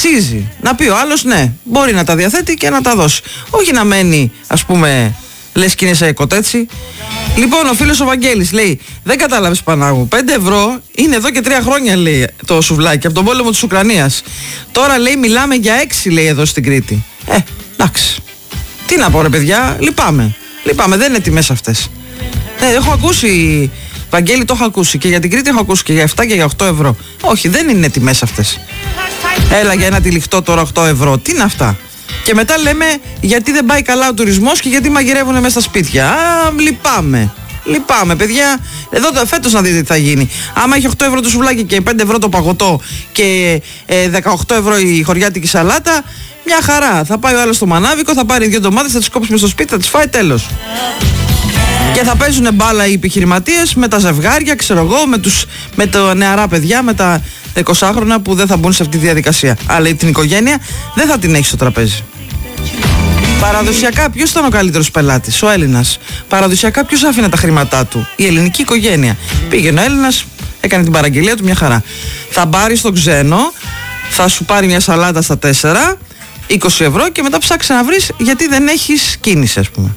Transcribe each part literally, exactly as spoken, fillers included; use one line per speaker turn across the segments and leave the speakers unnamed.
αξίζει. Να πει ο άλλος, ναι, μπορεί να τα διαθέτει και να τα δώσει. Όχι να μένει, ας πούμε, λες και είναι σε εκοτέτσι. Λοιπόν, ο φίλος ο Βαγγέλης λέει: δεν κατάλαβες, Πανάγου. πέντε ευρώ είναι εδώ και τρία χρόνια, λέει, το σουβλάκι από τον πόλεμο της Ουκρανίας. Τώρα, λέει, μιλάμε για έξι, λέει, εδώ στην Κρήτη. Ε, εντάξει. Τι να πω, ρε παιδιά, λυπάμαι. Λυπάμαι, δεν είναι τιμές αυτές. Ναι, έχω ακούσει, Βαγγέλη, το έχω ακούσει. Και για την Κρήτη έχω ακούσει και για επτά και για οκτώ ευρώ. Όχι, δεν είναι τιμές αυτές. Έλα για ένα τυλιχτό τώρα οκτώ ευρώ. Τι είναι αυτά. Και μετά λέμε γιατί δεν πάει καλά ο τουρισμός και γιατί μαγειρεύουν μέσα στα σπίτια. Α, λυπάμαι. Λυπάμαι, παιδιά. Εδώ φέτος να δείτε τι θα γίνει. Άμα έχει οκτώ ευρώ το σουβλάκι και πέντε ευρώ το παγωτό και ε, δεκαοκτώ ευρώ η χωριάτικη σαλάτα, μια χαρά. Θα πάει ο άλλος στο μανάβικο, θα πάρει δύο ντομάτες, θα τις κόψουμε στο σπίτι, θα τις φάει, τέλος. Και θα παίζουν μπάλα οι επιχειρηματίες με τα ζευγάρια, ξέρω εγώ, με, τους, με τα νεαρά παιδιά, με τα εικοσάχρονα που δεν θα μπουν σε αυτή τη διαδικασία. Αλλά την οικογένεια δεν θα την έχει στο τραπέζι. Παραδοσιακά, ποιος ήταν ο καλύτερος πελάτης? Ο Έλληνας. Παραδοσιακά, ποιος άφηνε τα χρήματά του? Η ελληνική οικογένεια. Πήγαινε ο Έλληνας, έκανε την παραγγελία του, μια χαρά. Θα πάρει στον ξένο, θα σου πάρει μια σαλάτα στα τέσσερα, είκοσι ευρώ και μετά ψάξε να βρεις γιατί δεν έχεις κίνηση, ας πούμε.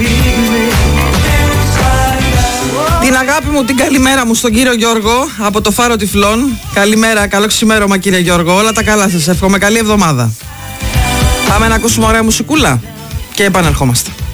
Την αγάπη μου, την καλημέρα μου στον κύριο Γιώργο από το Φάρο Τυφλών. Καλημέρα, καλό ξημέρωμα, κύριε Γιώργο. Όλα τα καλά σας, εύχομαι καλή εβδομάδα. Πάμε να ακούσουμε ωραία μουσικούλα και επανερχόμαστε.